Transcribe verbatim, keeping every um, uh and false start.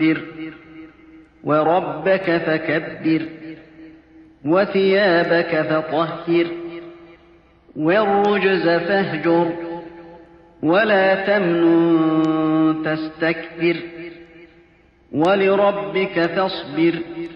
وربك فكبر وثيابك فطهر والرجز فاهجر ولا تمنن تستكبر ولربك فاصبر